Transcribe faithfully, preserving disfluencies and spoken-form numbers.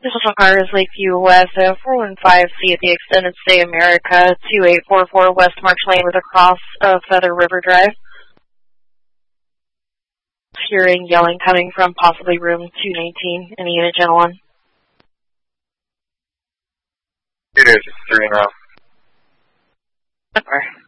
This is car is Lakeview West, uh, four one five C at the Extended Stay America, two eight four four West March Lane with a cross of Feather River Drive. Hearing yelling coming from possibly room two nineteen in the unit, Channel one. It is, three and a half. Okay.